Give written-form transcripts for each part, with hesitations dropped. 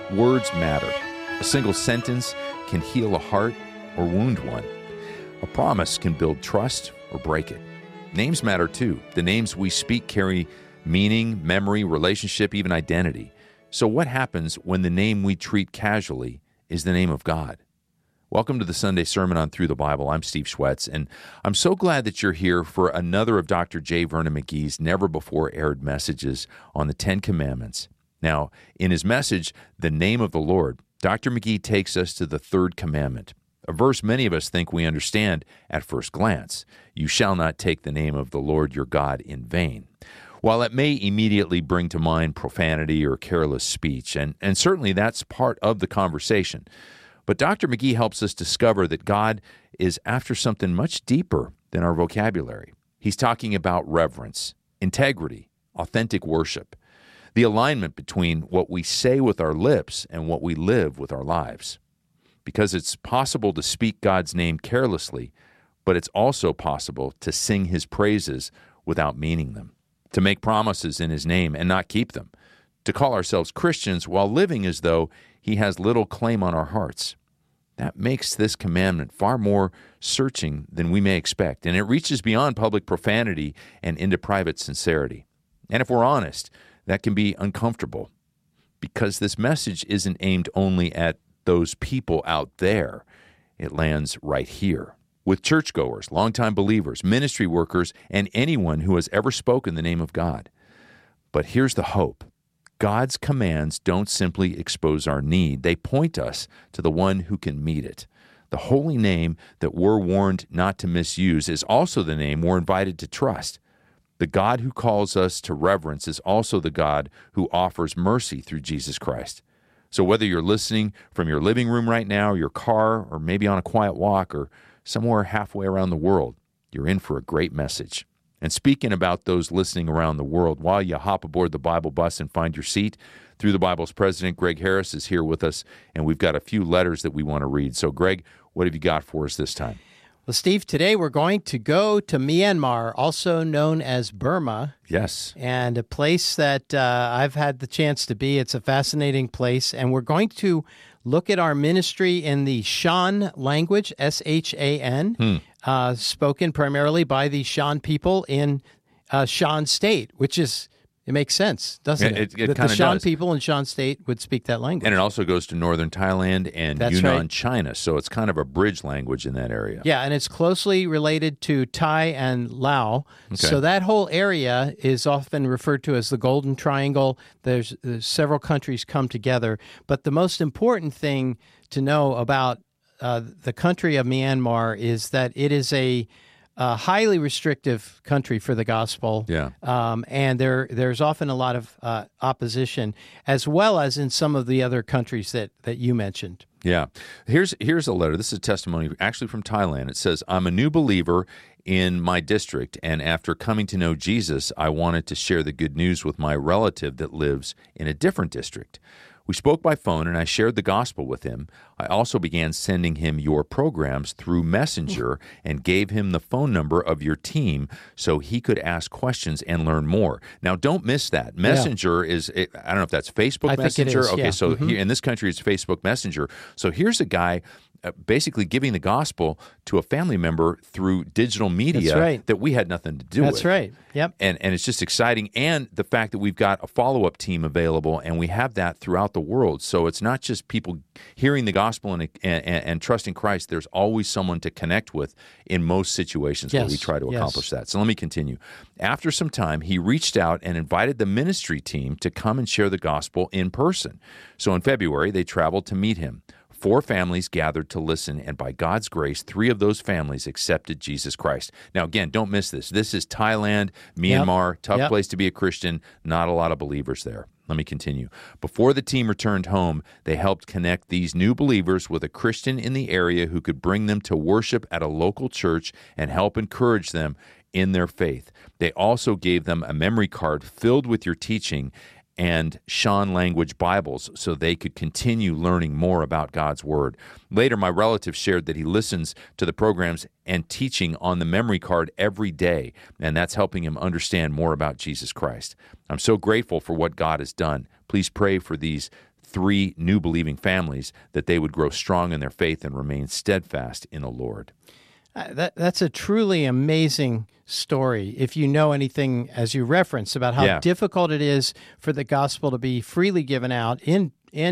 Words matter. A single sentence can heal a heart or wound one. A promise can build trust or break it. Names matter too. The names we speak carry meaning, memory, relationship, even identity. So what happens when the name we treat casually is the name of God? Welcome to the Sunday Sermon on Through the Bible. I'm Steve Schwetz, and I'm so glad that you're here for another of Dr. J. Vernon McGee's never-before-aired messages on the Ten Commandments. Now, in his message, The Name of the Lord, Dr. McGee takes us to the third commandment, a verse many of us think we understand at first glance. You shall not take the name of the Lord your God in vain. While it may immediately bring to mind profanity or careless speech, and certainly that's part of the conversation, but Dr. McGee helps us discover that God is after something much deeper than our vocabulary. He's talking about reverence, integrity, authentic worship, the alignment between what we say with our lips and what we live with our lives. Because it's possible to speak God's name carelessly, but it's also possible to sing His praises without meaning them, to make promises in His name and not keep them, to call ourselves Christians while living as though He has little claim on our hearts. That makes this commandment far more searching than we may expect, and it reaches beyond public profanity and into private sincerity. And if we're honest, that can be uncomfortable, because this message isn't aimed only at those people out there. It lands right here, with churchgoers, longtime believers, ministry workers, and anyone who has ever spoken the name of God. But here's the hope. God's commands don't simply expose our need. They point us to the one who can meet it. The holy name that we're warned not to misuse is also the name we're invited to trust. The God who calls us to reverence is also the God who offers mercy through Jesus Christ. So whether you're listening from your living room right now, your car, or maybe on a quiet walk, or somewhere halfway around the world, you're in for a great message. And speaking about those listening around the world, while you hop aboard the Bible bus and find your seat, Through the Bible's president, Greg Harris, is here with us, and we've got a few letters that we want to read. So, Greg, what have you got for us this time? Well, Steve, today we're going to go to Myanmar, also known as Burma. Yes. And a place that I've had the chance to be. It's a fascinating place. And we're going to look at our ministry in the Shan language, S-H-A-N, spoken primarily by the Shan people in Shan State, which is... It makes sense, doesn't it? It that kind the of Shan does. people in Shan State would speak that language. And it also goes to northern Thailand and That's Yunnan, right. China. So it's kind of a bridge language in that area. Yeah, and it's closely related to Thai and Lao. Okay. So that whole area is often referred to as the Golden Triangle. There's several countries come together. But the most important thing to know about the country of Myanmar is that it is a highly restrictive country for the gospel. Yeah. And there's often a lot of opposition, as well as in some of the other countries that you mentioned. Yeah. Here's a letter. This is a testimony actually from Thailand. It says, I'm a new believer in my district, and after coming to know Jesus, I wanted to share the good news with my relative that lives in a different district. We spoke by phone, and I shared the gospel with him. I also began sending him your programs through Messenger and gave him the phone number of your team so he could ask questions and learn more. Now, don't miss that. Messenger is, I don't know if that's Facebook I think Messenger. it is, Okay, yeah. so here, in this country, it's Facebook Messenger. So here's a guy basically giving the gospel to a family member through digital media. That's right. That we had nothing to do with. That's right. Yep. And it's just exciting. And the fact that we've got a follow-up team available, and we have that throughout the world. So it's not just people hearing the gospel and trusting Christ. There's always someone to connect with in most situations where we try to accomplish that. So let me continue. After some time, he reached out and invited the ministry team to come and share the gospel in person. So in February, they traveled to meet him. 4 families gathered to listen, and by God's grace, 3 of those families accepted Jesus Christ. Now, again, don't miss this. This is Thailand, Myanmar, tough place to be a Christian, not a lot of believers there. Let me continue. Before the team returned home, they helped connect these new believers with a Christian in the area who could bring them to worship at a local church and help encourage them in their faith. They also gave them a memory card filled with your teaching and Shan language Bibles so they could continue learning more about God's Word. Later, my relative shared that he listens to the programs and teaching on the memory card every day, and that's helping him understand more about Jesus Christ. I'm so grateful for what God has done, Please pray for these 3 new believing families that they would grow strong in their faith and remain steadfast in the Lord. That's a truly amazing story. If you know anything, as you referenced, about how difficult it is for the gospel to be freely given out in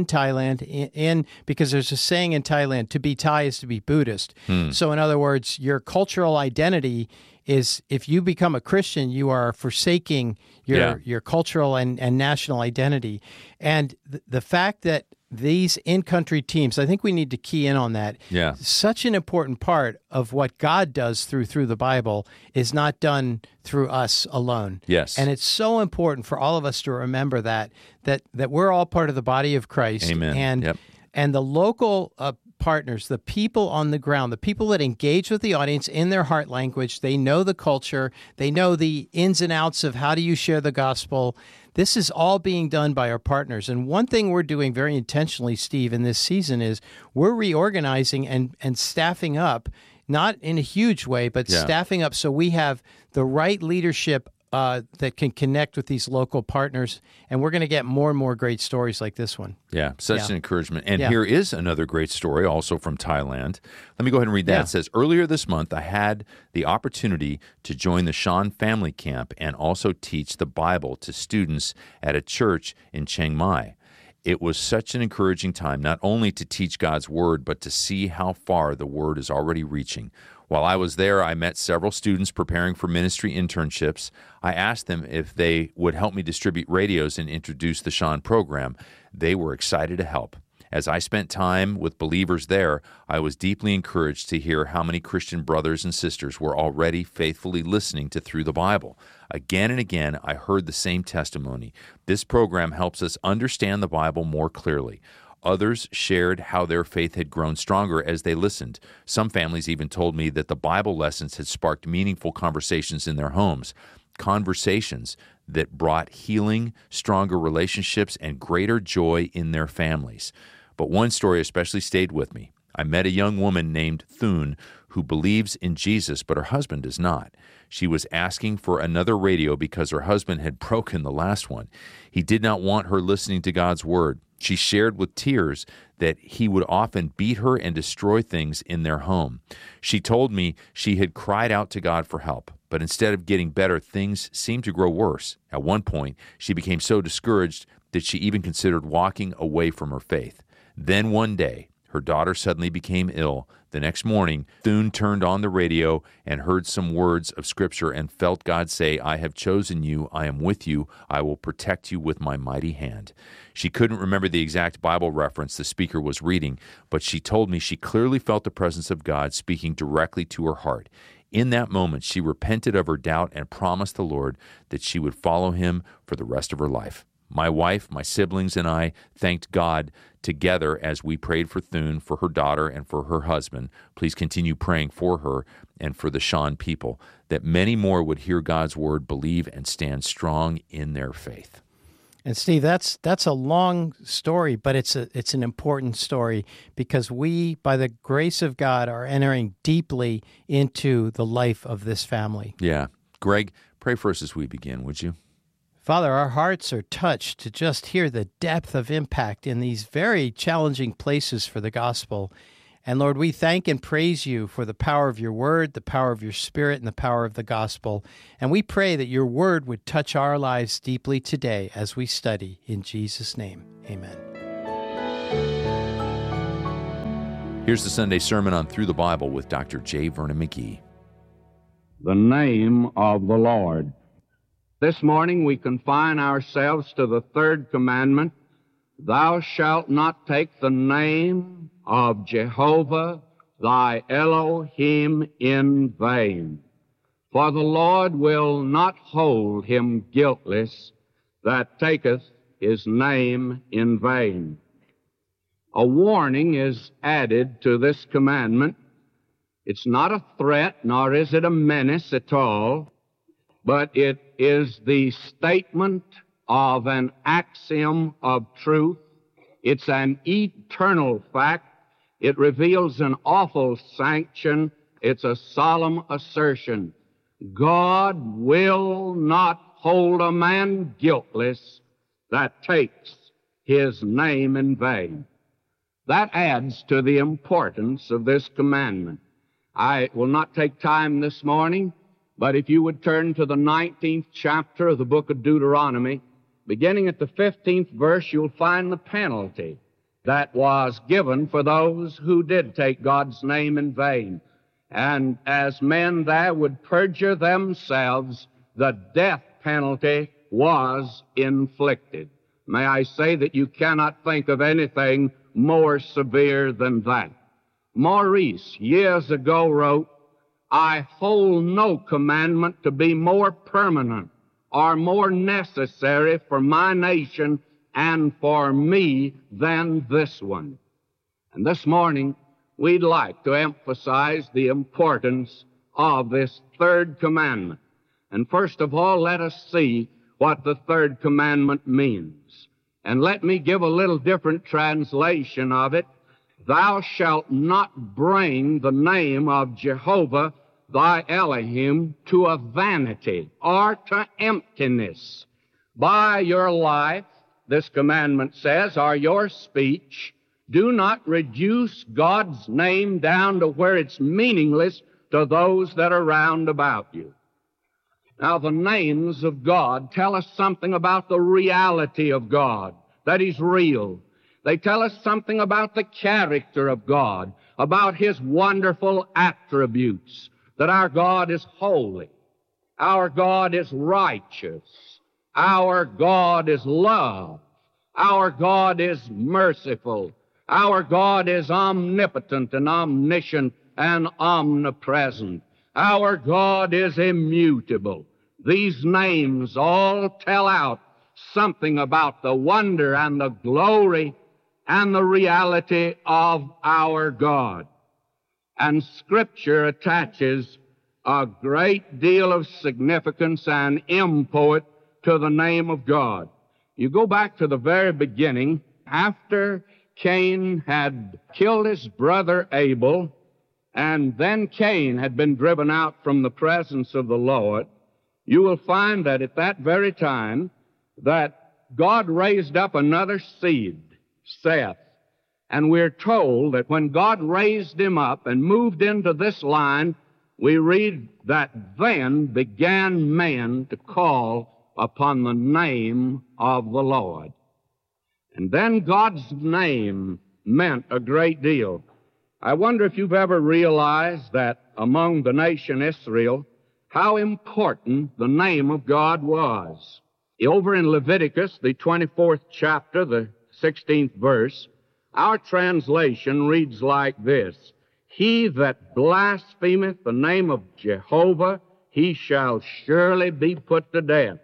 Thailand, because there's a saying in Thailand, to be Thai is to be Buddhist. So in other words, your cultural identity is, if you become a Christian, you are forsaking your cultural and national identity. And the fact that these in-country teams, I think we need to key in on that. Yeah. Such an important part of what God does through the Bible is not done through us alone. Yes. And it's so important for all of us to remember that we're all part of the body of Christ. Amen. And the local partners, the people on the ground, the people that engage with the audience in their heart language, they know the culture, they know the ins and outs of how do you share the gospel. This is all being done by our partners. And one thing we're doing very intentionally, Steve, in this season is we're reorganizing and staffing up, not in a huge way, but staffing up so we have the right leadership that can connect with these local partners. And we're going to get more and more great stories like this one. Yeah, such an encouragement. And here is another great story, also from Thailand. Let me go ahead and read that. It says, earlier this month, I had the opportunity to join the Shan Family Camp and also teach the Bible to students at a church in Chiang Mai. It was such an encouraging time, not only to teach God's Word, but to see how far the Word is already reaching. While I was there, I met several students preparing for ministry internships. I asked them if they would help me distribute radios and introduce the Shan program. They were excited to help. As I spent time with believers there, I was deeply encouraged to hear how many Christian brothers and sisters were already faithfully listening to Through the Bible. Again and again, I heard the same testimony. This program helps us understand the Bible more clearly. Others shared how their faith had grown stronger as they listened. Some families even told me that the Bible lessons had sparked meaningful conversations in their homes, conversations that brought healing, stronger relationships, and greater joy in their families. But one story especially stayed with me. I met a young woman named Thun who believes in Jesus, but her husband does not. She was asking for another radio because her husband had broken the last one. He did not want her listening to God's Word. She shared with tears that he would often beat her and destroy things in their home. She told me she had cried out to God for help, but instead of getting better, things seemed to grow worse. At one point, she became so discouraged that she even considered walking away from her faith. Then one day, her daughter suddenly became ill. The next morning, Thun turned on the radio and heard some words of Scripture and felt God say, "I have chosen you, I am with you, I will protect you with my mighty hand." She couldn't remember the exact Bible reference the speaker was reading, but she told me she clearly felt the presence of God speaking directly to her heart. In that moment, she repented of her doubt and promised the Lord that she would follow him for the rest of her life. My wife, my siblings, and I thanked God together as we prayed for Thun, for her daughter, and for her husband. Please continue praying for her and for the Shan people, that many more would hear God's word, believe, and stand strong in their faith. And Steve, that's a long story, but it's an important story because we, by the grace of God, are entering deeply into the life of this family. Yeah. Greg, pray for us as we begin, would you? Father, our hearts are touched to just hear the depth of impact in these very challenging places for the gospel. And Lord, we thank and praise you for the power of your word, the power of your spirit, and the power of the gospel. And we pray that your word would touch our lives deeply today as we study. In Jesus' name, amen. Here's the Sunday sermon on Through the Bible with Dr. J. Vernon McGee. The name of the Lord. This morning we confine ourselves to the third commandment, "Thou shalt not take the name of Jehovah thy Elohim in vain. For the Lord will not hold him guiltless that taketh his name in vain." A warning is added to this commandment. It's not a threat, nor is it a menace at all, but it is the statement of an axiom of truth. It's an eternal fact. It reveals an awful sanction. It's a solemn assertion. God will not hold a man guiltless that takes his name in vain. That adds to the importance of this commandment. I will not take time this morning, but if you would turn to the 19th chapter of the book of Deuteronomy, beginning at the 15th verse, you'll find the penalty that was given for those who did take God's name in vain. And as men there would perjure themselves, the death penalty was inflicted. May I say that you cannot think of anything more severe than that. Maurice, years ago, wrote, "I hold no commandment to be more permanent or more necessary for my nation and for me than this one." And this morning, we'd like to emphasize the importance of this third commandment. And first of all, let us see what the third commandment means. And let me give a little different translation of it. Thou shalt not bring the name of Jehovah thy Elohim to a vanity or to emptiness. By your life, this commandment says, or your speech, do not reduce God's name down to where it's meaningless to those that are round about you. Now, the names of God tell us something about the reality of God, that He's real. They tell us something about the character of God, about His wonderful attributes, that our God is holy, our God is righteous, our God is love, our God is merciful, our God is omnipotent and omniscient and omnipresent. Our God is immutable. These names all tell out something about the wonder and the glory and the reality of our God. And Scripture attaches a great deal of significance and import to the name of God. You go back to the very beginning, after Cain had killed his brother Abel, and then Cain had been driven out from the presence of the Lord, you will find that at that very time that God raised up another seed, Seth. And we're told that when God raised him up and moved into this line, we read that then began men to call upon the name of the Lord. And then God's name meant a great deal. I wonder if you've ever realized that among the nation Israel, how important the name of God was. Over in Leviticus, the 24th chapter, the 16th verse, our translation reads like this: He that blasphemeth the name of Jehovah, he shall surely be put to death.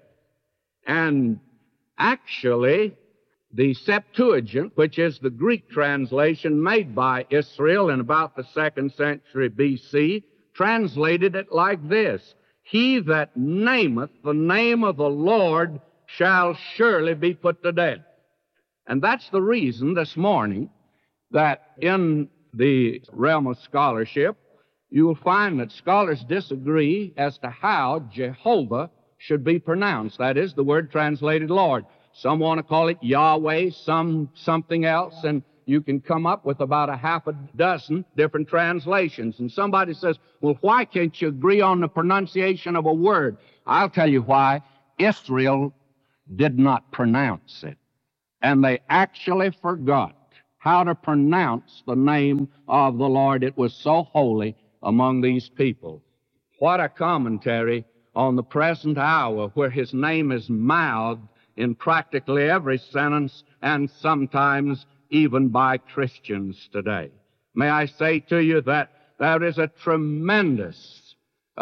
And actually, the Septuagint, which is the Greek translation made by Israel in about the 2nd century B.C., translated it like this: He that nameth the name of the Lord shall surely be put to death. And that's the reason this morning that in the realm of scholarship, you will find that scholars disagree as to how Jehovah should be pronounced. That is, the word translated Lord. Some want to call it Yahweh, some something else, and you can come up with about a half a dozen different translations. And somebody says, well, why can't you agree on the pronunciation of a word? I'll tell you why. Israel did not pronounce it. And they actually forgot how to pronounce the name of the Lord. It was so holy among these people. What a commentary on the present hour where His name is mouthed in practically every sentence and sometimes even by Christians today. May I say to you that there is a tremendous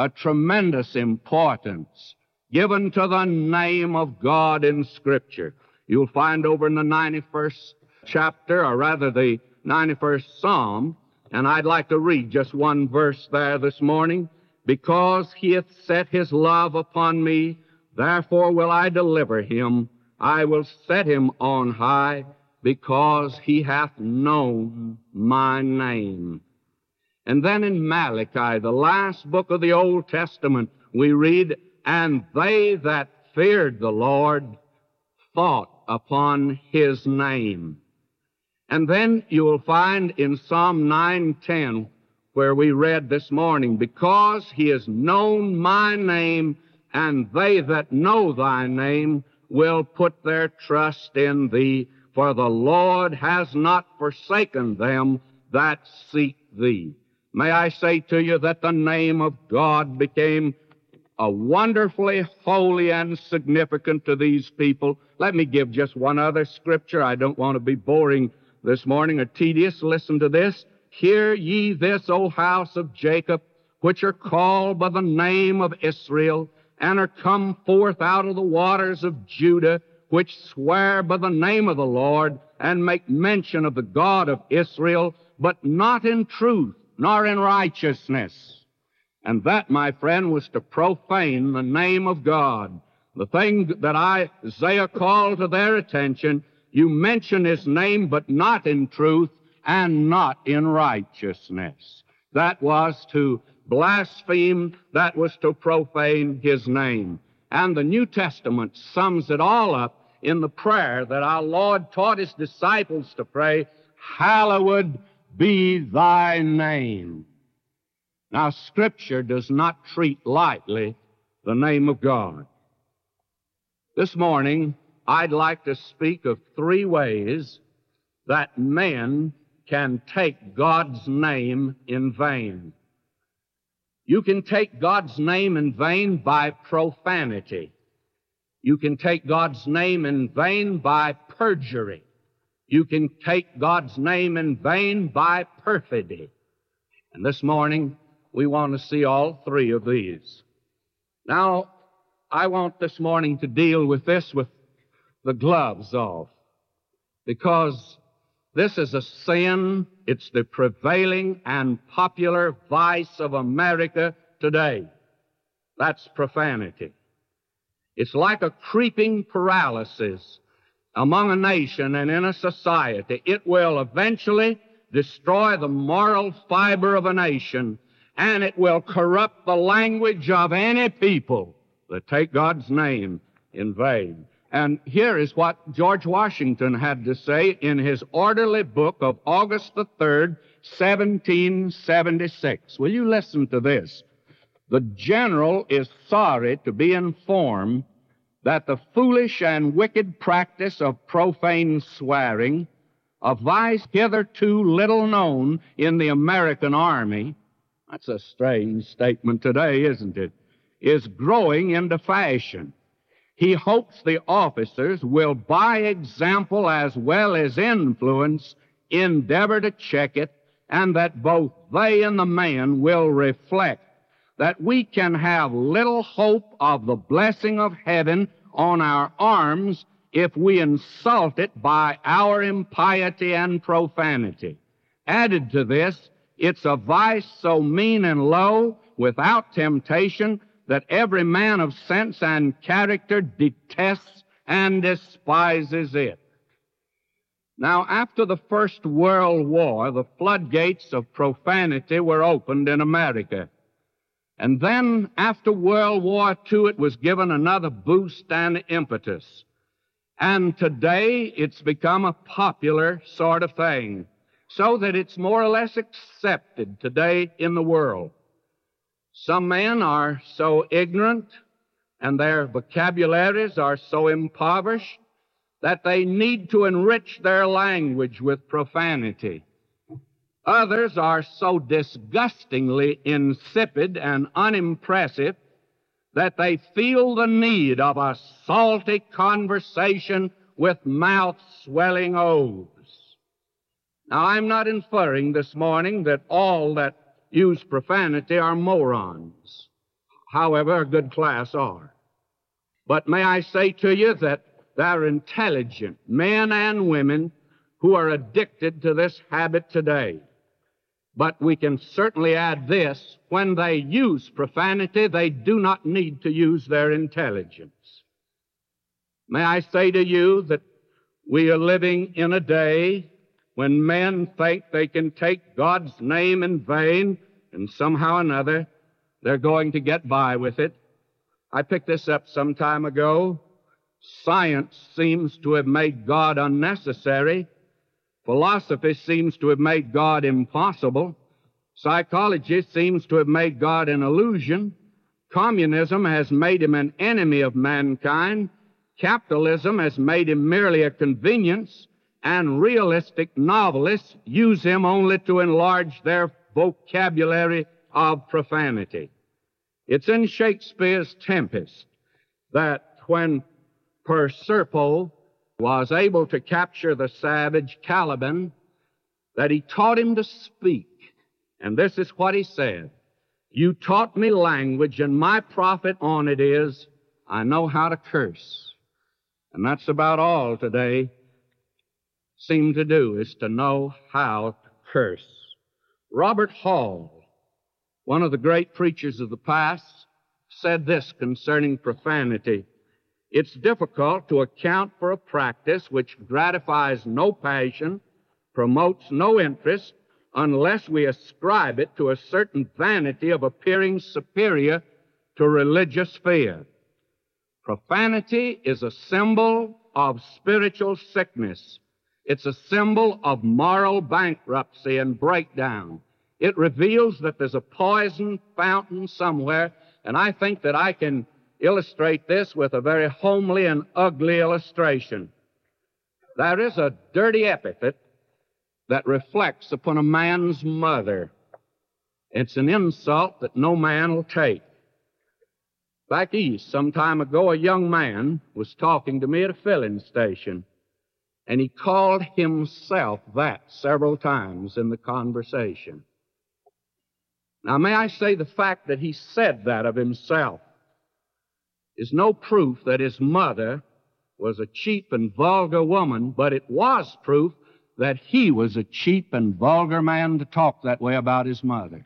importance given to the name of God in Scripture. You'll find over in the 91st chapter, or rather the 91st Psalm, and I'd like to read just one verse there this morning. Because He hath set His love upon me, therefore will I deliver him. I will set him on high, because He hath known my name. And then in Malachi, the last book of the Old Testament, we read, And they that feared the Lord thought upon his name. And then you will find in Psalm 9:10, where we read this morning, because he has known my name, and they that know thy name will put their trust in thee, for the Lord has not forsaken them that seek thee. May I say to you that the name of God became wonderfully holy and significant to these people. Let me give just one other scripture. I don't want to be boring this morning or tedious. Listen to this. Hear ye this, O house of Jacob, which are called by the name of Israel, and are come forth out of the waters of Judah, which swear by the name of the Lord, and make mention of the God of Israel, but not in truth, nor in righteousness. And that, my friend, was to profane the name of God. The thing that Isaiah called to their attention, you mention his name, but not in truth and not in righteousness. That was to blaspheme, that was to profane his name. And the New Testament sums it all up in the prayer that our Lord taught his disciples to pray, hallowed be thy name. Now, Scripture does not treat lightly the name of God. This morning, I'd like to speak of 3 ways that men can take God's name in vain. You can take God's name in vain by profanity. You can take God's name in vain by perjury. You can take God's name in vain by perfidy. And this morning, we want to see all 3 of these. Now, I want this morning to deal with this with the gloves off, because this is a sin. It's the prevailing and popular vice of America today. That's profanity. It's like a creeping paralysis among a nation and in a society. It will eventually destroy the moral fiber of a nation, and it will corrupt the language of any people that take God's name in vain. And here is what George Washington had to say in his orderly book of August the 3rd, 1776. Will you listen to this? The general is sorry to be informed that the foolish and wicked practice of profane swearing, a vice hitherto little known in the American army, that's a strange statement today, isn't it, is growing into fashion. He hopes the officers will, by example as well as influence, endeavor to check it, and that both they and the man will reflect that we can have little hope of the blessing of heaven on our arms if we insult it by our impiety and profanity. Added to this, it's a vice so mean and low, without temptation, that every man of sense and character detests and despises it. Now, after the First World War, the floodgates of profanity were opened in America. And then, after World War II, it was given another boost and impetus. And today, it's become a popular sort of thing, so that it's more or less accepted today in the world. Some men are so ignorant and their vocabularies are so impoverished that they need to enrich their language with profanity. Others are so disgustingly insipid and unimpressive that they feel the need of a salty conversation with mouth-swelling oaths. Now, I'm not inferring this morning that all that use profanity are morons, however a good class are. But may I say to you that there are intelligent men and women who are addicted to this habit today. But we can certainly add this: when they use profanity, they do not need to use their intelligence. May I say to you that we are living in a day when men think they can take God's name in vain, and somehow or another they're going to get by with it. I picked this up some time ago. Science seems to have made God unnecessary. Philosophy seems to have made God impossible. Psychology seems to have made God an illusion. Communism has made him an enemy of mankind. Capitalism has made him merely a convenience. And realistic novelists use him only to enlarge their vocabulary of profanity. It's in Shakespeare's Tempest that when Proserpine was able to capture the savage Caliban, that he taught him to speak. And this is what he said: "You taught me language, and my profit on it is I know how to curse." And that's about all today seem to do, is to know how to curse. Robert Hall, one of the great preachers of the past, said this concerning profanity: "It's difficult to account for a practice which gratifies no passion, promotes no interest, unless we ascribe it to a certain vanity of appearing superior to religious fear." Profanity is a symbol of spiritual sickness. It's a symbol of moral bankruptcy and breakdown. It reveals that there's a poison fountain somewhere, and I think that I can illustrate this with a very homely and ugly illustration. There is a dirty epithet that reflects upon a man's mother. It's an insult that no man will take. Back east, some time ago, a young man was talking to me at a filling station, and he called himself that several times in the conversation. Now, may I say, the fact that he said that of himself is no proof that his mother was a cheap and vulgar woman, but it was proof that he was a cheap and vulgar man to talk that way about his mother.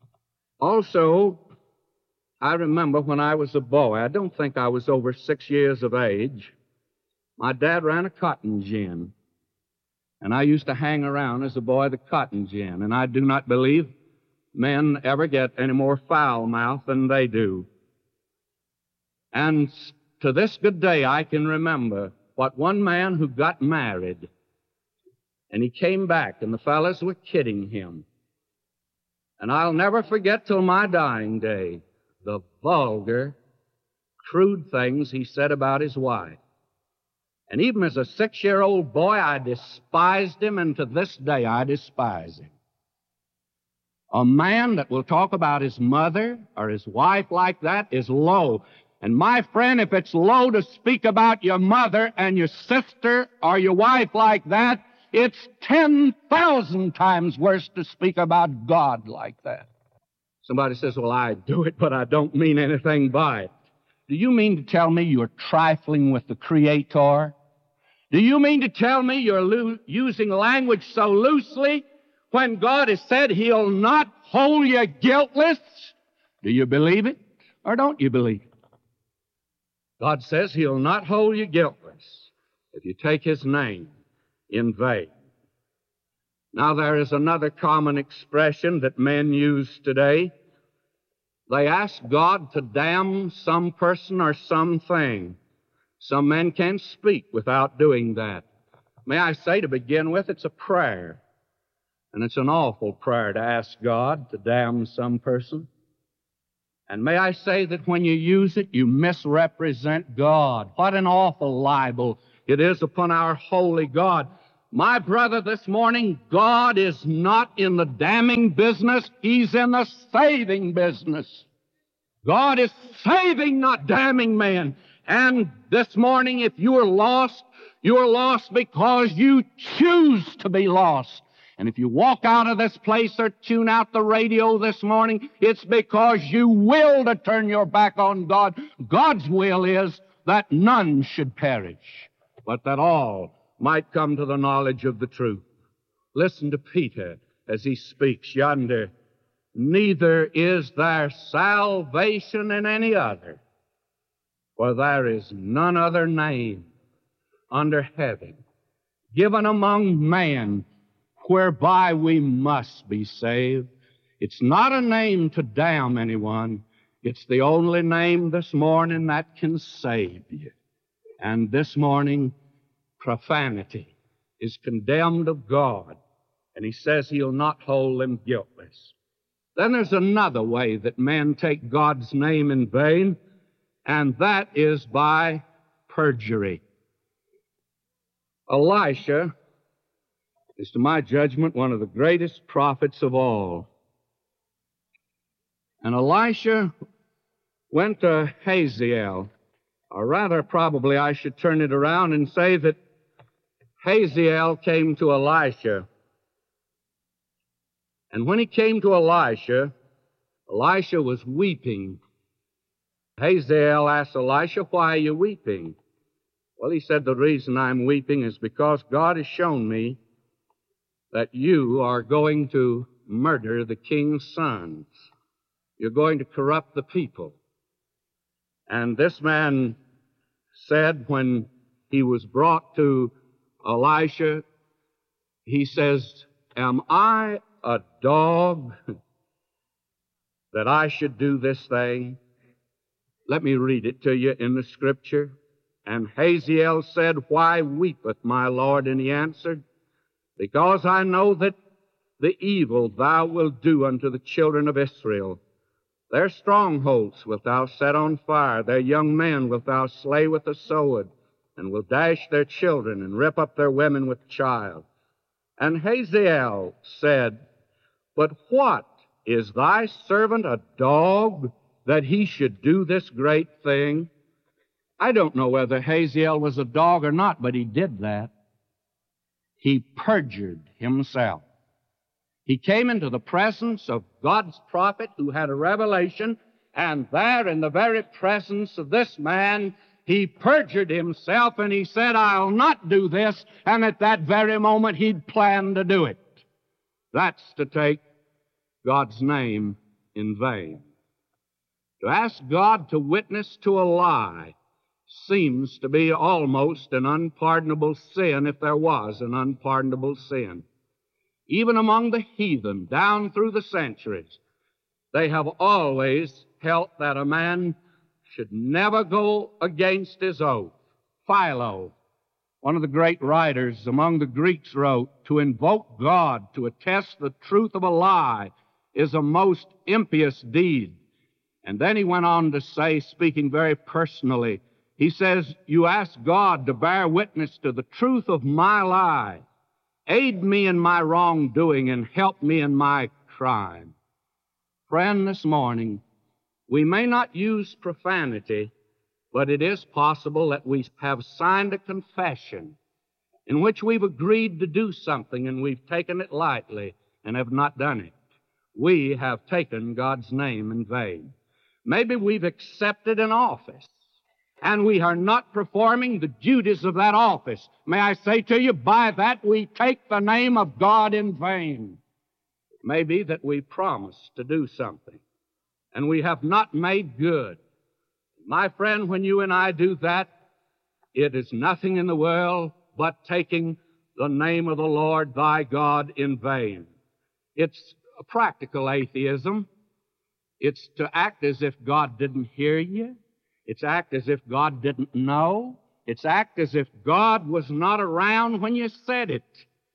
Also, I remember when I was a boy, I don't think I was over 6 years of age, my dad ran a cotton gin, and I used to hang around as a boy the cotton gin, and I do not believe men ever get any more foul-mouthed than they do. And to this good day, I can remember what one man who got married, and he came back, and the fellas were kidding him. And I'll never forget till my dying day the vulgar, crude things he said about his wife. And even as a 6-year-old boy, I despised him, and to this day I despise him. A man that will talk about his mother or his wife like that is low. And my friend, if it's low to speak about your mother and your sister or your wife like that, it's 10,000 times worse to speak about God like that. Somebody says, "Well, I do it, but I don't mean anything by it." Do you mean to tell me you're trifling with the Creator? Do you mean to tell me you're using language so loosely when God has said He'll not hold you guiltless? Do you believe it or don't you believe it? God says He'll not hold you guiltless if you take His name in vain. Now, there is another common expression that men use today. They ask God to damn some person or something. Some men can't speak without doing that. May I say, to begin with, it's a prayer. And it's an awful prayer to ask God to damn some person. And may I say that when you use it, you misrepresent God. What an awful libel it is upon our holy God. My brother, this morning, God is not in the damning business. He's in the saving business. God is saving, not damning man. And this morning, if you are lost because you choose to be lost. And if you walk out of this place or tune out the radio this morning, it's because you will to turn your back on God. God's will is that none should perish, but that all might come to the knowledge of the truth. Listen to Peter as he speaks yonder. "Neither is there salvation in any other, for there is none other name under heaven given among men whereby we must be saved." It's not a name to damn anyone. It's the only name this morning that can save you. And this morning, profanity is condemned of God, and he says he'll not hold them guiltless. Then there's another way that men take God's name in vain, and that is by perjury. Elisha is, to my judgment, one of the greatest prophets of all. And Elisha went to Hazael, or rather, probably I should turn it around and say that Hazael came to Elisha. And when he came to Elisha, Elisha was weeping. Hazael asked Elisha, "Why are you weeping?" Well, he said, "The reason I'm weeping is because God has shown me that you are going to murder the king's sons. You're going to corrupt the people." And this man said, when he was brought to Elisha, he says, "Am I a dog that I should do this thing?" Let me read it to you in the Scripture. And Hazael said, "Why weepeth my Lord?" And he answered, "Because I know that the evil thou wilt do unto the children of Israel. Their strongholds wilt thou set on fire, their young men wilt thou slay with the sword, and wilt dash their children, and rip up their women with child." And Hazael said, "But what, is thy servant a dog that he should do this great thing?" I don't know whether Hazael was a dog or not, but he did that. He perjured himself. He came into the presence of God's prophet who had a revelation, and there in the very presence of this man, he perjured himself, and he said, "I'll not do this," and at that very moment he'd planned to do it. That's to take God's name in vain. To ask God to witness to a lie seems to be almost an unpardonable sin, if there was an unpardonable sin. Even among the heathen, down through the centuries, they have always held that a man should never go against his oath. Philo, one of the great writers among the Greeks, wrote, "To invoke God to attest the truth of a lie is a most impious deed." And then he went on to say, speaking very personally, he says, "You ask God to bear witness to the truth of my lie. Aid me in my wrongdoing and help me in my crime." Friend, this morning, we may not use profanity, but it is possible that we have signed a confession in which we've agreed to do something and we've taken it lightly and have not done it. We have taken God's name in vain. Maybe we've accepted an office and we are not performing the duties of that office. May I say to you, by that we take the name of God in vain. It may be that we promised to do something and we have not made good. My friend, when you and I do that, it is nothing in the world but taking the name of the Lord thy God in vain. It's a practical atheism. It's to act as if God didn't hear you. It's act as if God didn't know. It's act as if God was not around when you said it.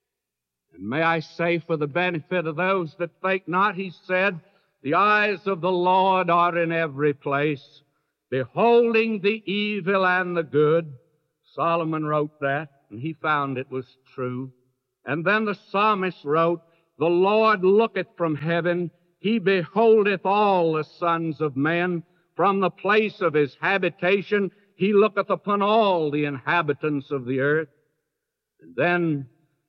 And may I say, for the benefit of those that think not, he said, "The eyes of the Lord are in every place, beholding the evil and the good." Solomon wrote that, and he found it was true. And then the psalmist wrote, "The Lord looketh from heaven, he beholdeth all the sons of men. From the place of his habitation, he looketh upon all the inhabitants of the earth." And then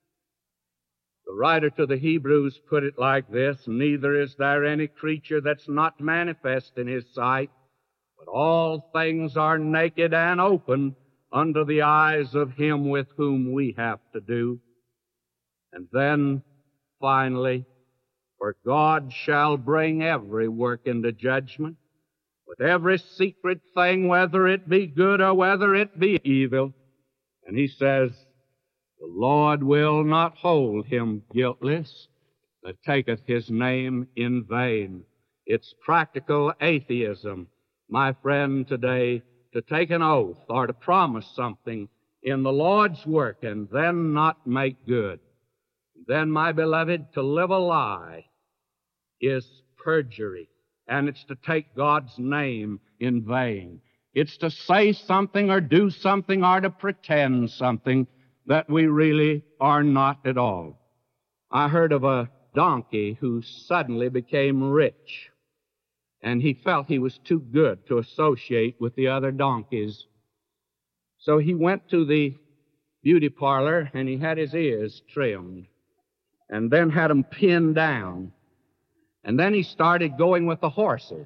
the writer to the Hebrews put it like this, "Neither is there any creature that's not manifest in his sight, but all things are naked and open under the eyes of him with whom we have to do." And then, finally, "For God shall bring every work into judgment, with every secret thing, whether it be good or whether it be evil." And he says, "The Lord will not hold him guiltless that taketh his name in vain." It's practical atheism, my friend, today to take an oath or to promise something in the Lord's work and then not make good. Then, my beloved, to live a lie is perjury, and it's to take God's name in vain. It's to say something or do something or to pretend something that we really are not at all. I heard of a donkey who suddenly became rich, and he felt he was too good to associate with the other donkeys. So he went to the beauty parlor and he had his ears trimmed and then had them pinned down. And then he started going with the horses.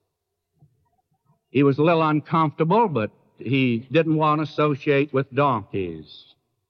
He was a little uncomfortable, but he didn't want to associate with donkeys.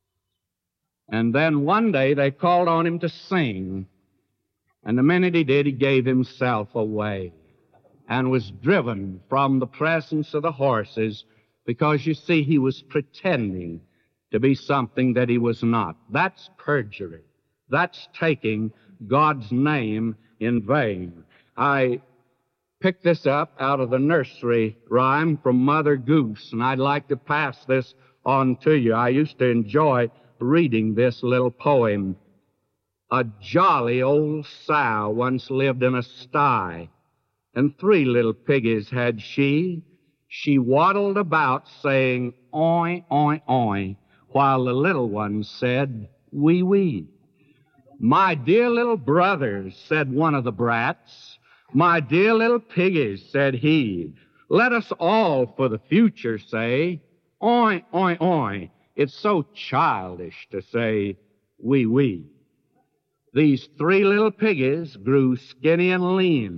And then one day they called on him to sing. And the minute he did, he gave himself away and was driven from the presence of the horses because, you see, he was pretending to be something that he was not. That's perjury. That's taking God's name in vain. I picked this up out of the nursery rhyme from Mother Goose, and I'd like to pass this on to you. I used to enjoy reading this little poem. A jolly old sow once lived in a sty, and 3 little piggies had she. She waddled about saying, "Oing, oing, oing," while the little ones said, "Wee, wee." "My dear little brothers," said one of the brats, "my dear little piggies," said he, "let us all for the future say, oing, oing, oing. It's so childish to say, wee, wee." These 3 little piggies grew skinny and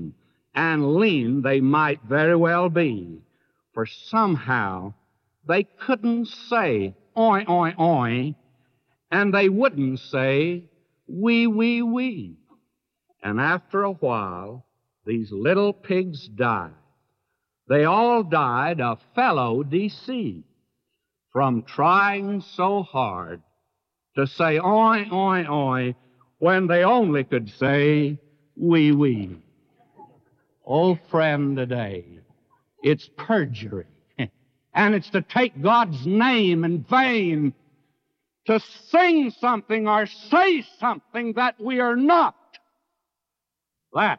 lean they might very well be, for somehow they couldn't say, oing, oing, oing, and they wouldn't say, wee, wee, wee. And after a while, these little pigs died. They all died a fellow deceived from trying so hard to say, oing, oing, oing, when they only could say, wee, wee. Oh, friend, today, it's perjury, and it's to take God's name in vain, to sing something or say something that we are not. That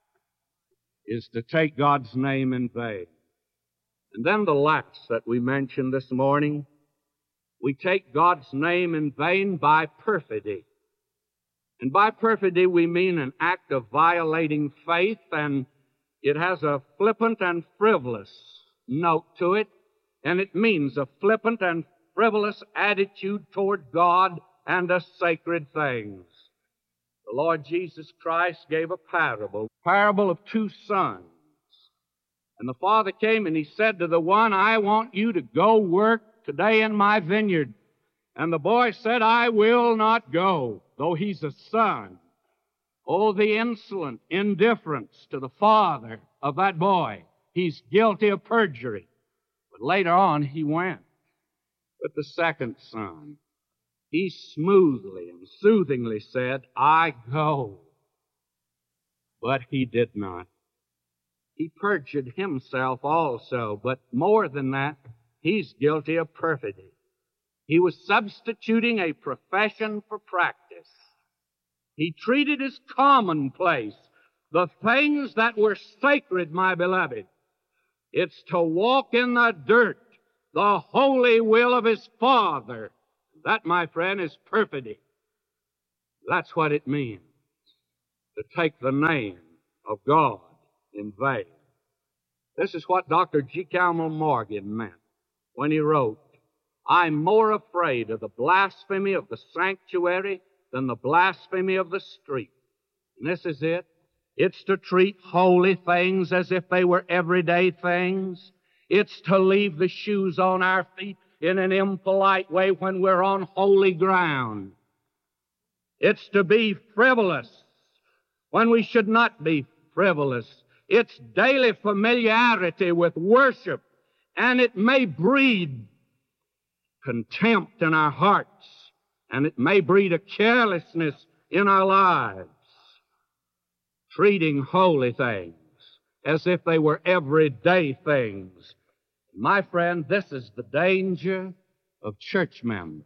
is to take God's name in vain. And then the last that we mentioned this morning, we take God's name in vain by perfidy. And by perfidy we mean an act of violating faith, and it has a flippant and frivolous note to it, and it means a flippant and frivolous attitude toward God and to sacred things. The Lord Jesus Christ gave a parable of 2 sons. And the father came and he said to the one, "I want you to go work today in my vineyard." And the boy said, "I will not go," though he's a son. Oh, the insolent indifference to the father of that boy. He's guilty of perjury. But later on, he went. But the second son, he smoothly and soothingly said, "I go." But he did not. He perjured himself also, but more than that, he's guilty of perfidy. He was substituting a profession for practice. He treated as commonplace the things that were sacred, my beloved. It's to walk in the dirt, the holy will of his Father. That, my friend, is perfidy. That's what it means to take the name of God in vain. This is what Dr. G. Campbell Morgan meant when he wrote, "I'm more afraid of the blasphemy of the sanctuary than the blasphemy of the street." And this is it. It's to treat holy things as if they were everyday things. It's to leave the shoes on our feet in an impolite way when we're on holy ground. It's to be frivolous when we should not be frivolous. It's daily familiarity with worship, and it may breed contempt in our hearts, and it may breed a carelessness in our lives. Treating holy things as if they were everyday things My friend, this is the danger of church members.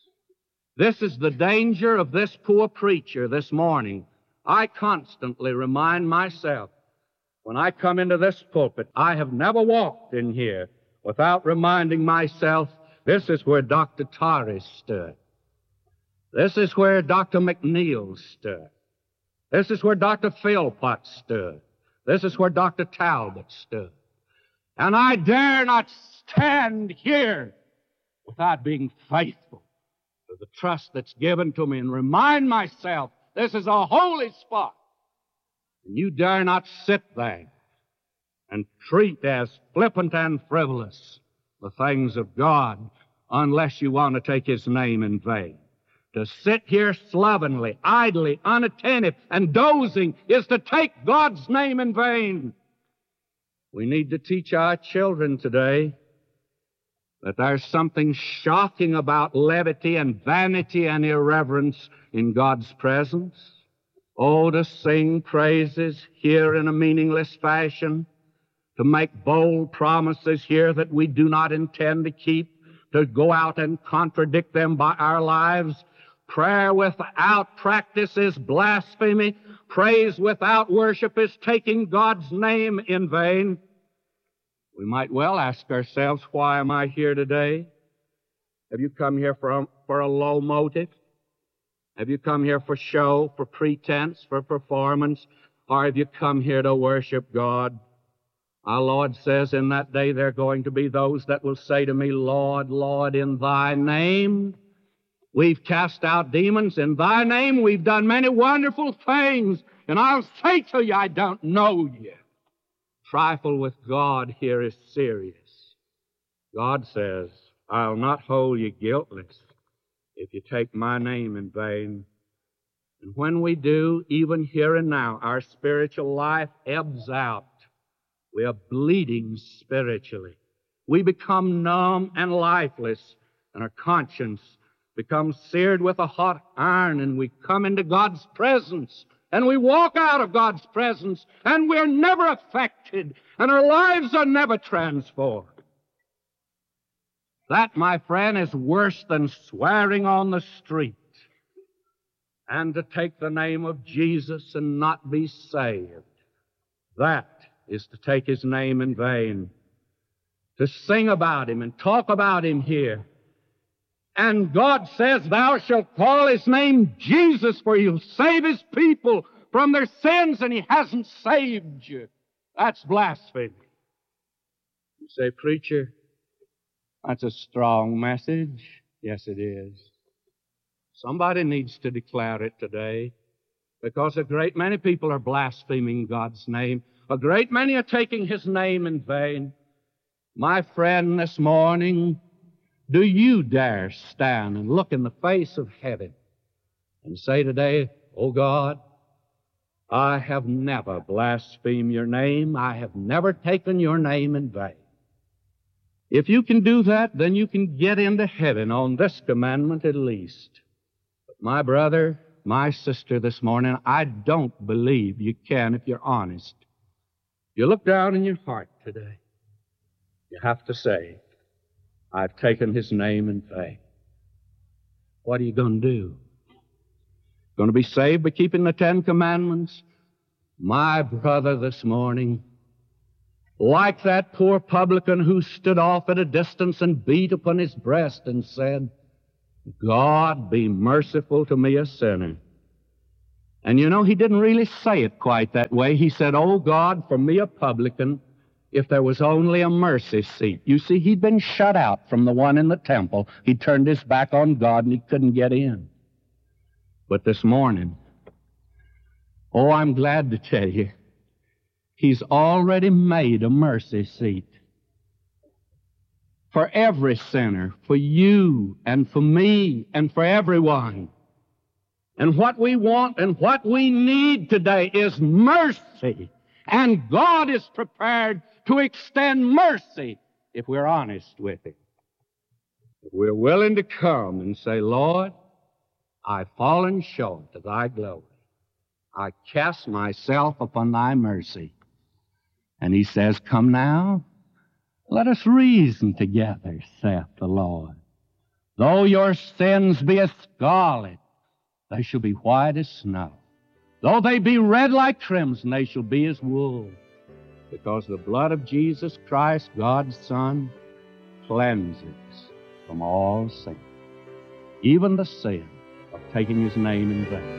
This is the danger of this poor preacher this morning. I constantly remind myself, when I come into this pulpit, I have never walked in here without reminding myself, this is where Dr. Torrey stood. This is where Dr. McNeil stood. This is where Dr. Philpott stood. This is where Dr. Talbot stood. And I dare not stand here without being faithful to the trust that's given to me and remind myself this is a holy spot. And you dare not sit there and treat as flippant and frivolous the things of God unless you want to take His name in vain. To sit here slovenly, idly, unattentive, and dozing is to take God's name in vain. We need to teach our children today that there's something shocking about levity and vanity and irreverence in God's presence. Oh, to sing praises here in a meaningless fashion, to make bold promises here that we do not intend to keep, to go out and contradict them by our lives. Prayer without practice is blasphemy. Praise without worship is taking God's name in vain. We might well ask ourselves, why am I here today? Have you come here for a low motive? Have you come here for show, for pretense, for performance? Or have you come here to worship God? Our Lord says in that day there are going to be those that will say to me, Lord, Lord, in Thy name we've cast out demons. In Thy name we've done many wonderful things. And I'll say to you, I don't know you. Trifle with God here is serious. God says, I'll not hold you guiltless if you take my name in vain. And when we do, even here and now, our spiritual life ebbs out. We are bleeding spiritually. We become numb and lifeless, and our conscience becomes seared with a hot iron, and we come into God's presence, and we walk out of God's presence, and we're never affected, and our lives are never transformed. That, my friend, is worse than swearing on the street and to take the name of Jesus and not be saved. That is to take His name in vain. To sing about Him and talk about Him here. And God says, thou shalt call His name Jesus, for He'll save His people from their sins, and He hasn't saved you. That's blasphemy. You say, preacher, that's a strong message. Yes, it is. Somebody needs to declare it today, because a great many people are blaspheming God's name. A great many are taking His name in vain. My friend, this morning, do you dare stand and look in the face of heaven and say today, oh God, I have never blasphemed your name. I have never taken your name in vain. If you can do that, then you can get into heaven on this commandment at least. But my brother, my sister this morning, I don't believe you can if you're honest. You look down in your heart today. You have to say, I've taken His name in vain. What are you going to do? Going to be saved by keeping the 10 Commandments? My brother this morning, like that poor publican who stood off at a distance and beat upon his breast and said, God, be merciful to me, a sinner. And you know, he didn't really say it quite that way. He said, oh God, for me, a publican, if there was only a mercy seat. You see, he'd been shut out from the one in the temple. He turned his back on God and he couldn't get in. But this morning, oh, I'm glad to tell you, He's already made a mercy seat for every sinner, for you and for me and for everyone. And what we want and what we need today is mercy. And God is prepared to extend mercy if we're honest with Him. If we're willing to come and say, Lord, I've fallen short of Thy glory. I cast myself upon Thy mercy. And He says, come now, Let us reason together, saith the Lord. Though your sins be as scarlet, they shall be white as snow. Though they be red like crimson, they shall be as wool. Because the blood of Jesus Christ, God's Son, cleanses from all sin, even the sin of taking His name in vain.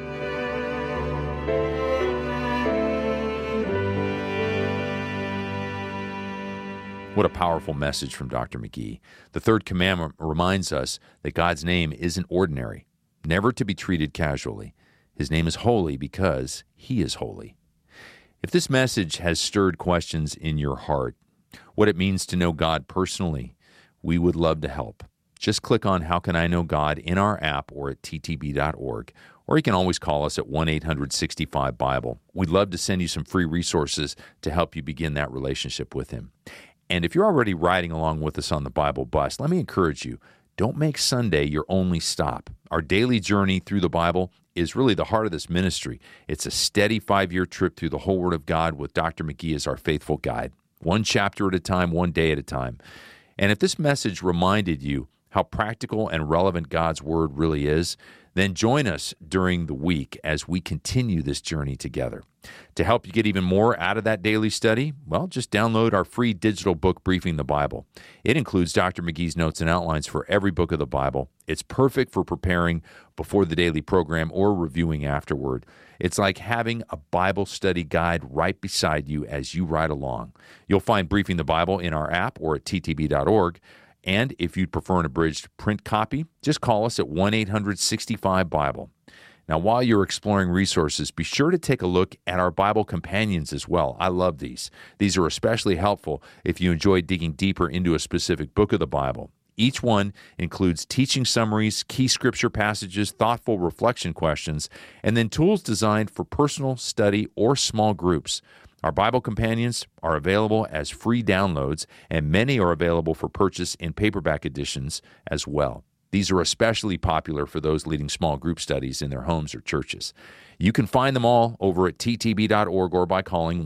What a powerful message from Dr. McGee. The third commandment reminds us that God's name isn't ordinary, never to be treated casually. His name is holy because He is holy. If this message has stirred questions in your heart, what it means to know God personally, we would love to help. Just click on How Can I Know God in our app or at ttb.org, or you can always call us at 1-800-65-BIBLE. We'd love to send you some free resources to help you begin that relationship with Him. And if you're already riding along with us on the Bible bus, let me encourage you, don't make Sunday your only stop. Our daily journey through the Bible is really the heart of this ministry. It's a steady 5-year trip through the whole Word of God with Dr. McGee as our faithful guide, one chapter at a time, one day at a time. And if this message reminded you how practical and relevant God's Word really is, then join us during the week as we continue this journey together. To help you get even more out of that daily study, well, just download our free digital book, Briefing the Bible. It includes Dr. McGee's notes and outlines for every book of the Bible. It's perfect for preparing before the daily program or reviewing afterward. It's like having a Bible study guide right beside you as you ride along. You'll find Briefing the Bible in our app or at ttb.org. And if you'd prefer an abridged print copy, just call us at 1-800-65-BIBLE. Now, while you're exploring resources, be sure to take a look at our Bible companions as well. I love these. These are especially helpful if you enjoy digging deeper into a specific book of the Bible. Each one includes teaching summaries, key scripture passages, thoughtful reflection questions, and then tools designed for personal study or small groups. Our Bible companions are available as free downloads, and many are available for purchase in paperback editions as well. These are especially popular for those leading small group studies in their homes or churches. You can find them all over at ttb.org or by calling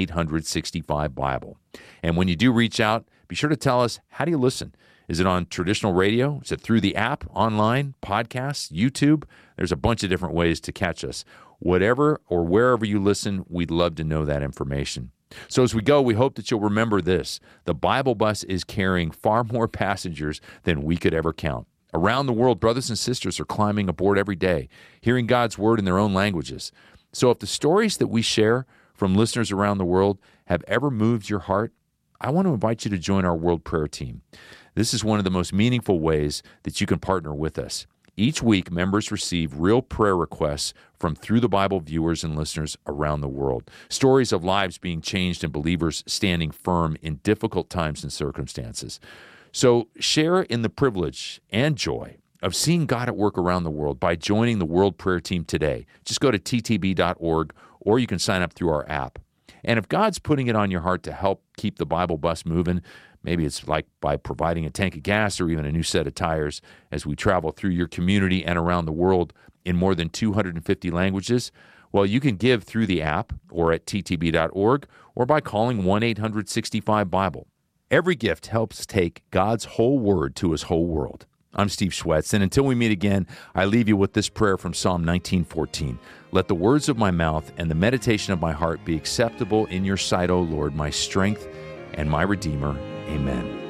1-800-65-BIBLE. And when you do reach out, be sure to tell us, how do you listen? Is it on traditional radio? Is it through the app, online, podcasts, YouTube? There's a bunch of different ways to catch us. Whatever or wherever you listen, we'd love to know that information. So as we go, we hope that you'll remember this. The Bible bus is carrying far more passengers than we could ever count. Around the world, brothers and sisters are climbing aboard every day, hearing God's Word in their own languages. So if the stories that we share from listeners around the world have ever moved your heart, I want to invite you to join our World Prayer Team. This is one of the most meaningful ways that you can partner with us. Each week, members receive real prayer requests from Through the Bible viewers and listeners around the world. Stories of lives being changed and believers standing firm in difficult times and circumstances. So share in the privilege and joy of seeing God at work around the world by joining the World Prayer Team today. Just go to ttb.org, or you can sign up through our app. And if God's putting it on your heart to help keep the Bible bus moving, maybe it's like by providing a tank of gas or even a new set of tires as we travel through your community and around the world in more than 250 languages, well, you can give through the app or at ttb.org or by calling 1-800-65-BIBLE. Every gift helps take God's whole word to His whole world. I'm Steve Schwetz, and until we meet again, I leave you with this prayer from Psalm 19:14. Let the words of my mouth and the meditation of my heart be acceptable in your sight, O Lord, my strength and my Redeemer. Amen.